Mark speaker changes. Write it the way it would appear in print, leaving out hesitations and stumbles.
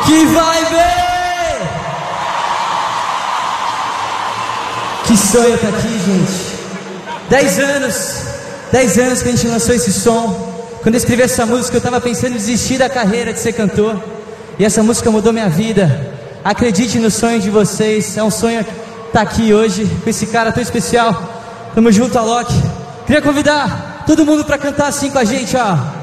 Speaker 1: Que vai ver! Que sonho estar aqui, gente. 10 anos que a gente lançou esse som. Quando eu escrevi essa música, eu estava pensando em desistir da carreira de ser cantor. E essa música mudou minha vida. Acredite no sonho de vocês. É um sonho estar aqui hoje com esse cara tão especial. Tamo junto, Alok. Queria convidar todo mundo para cantar assim com a gente, ó.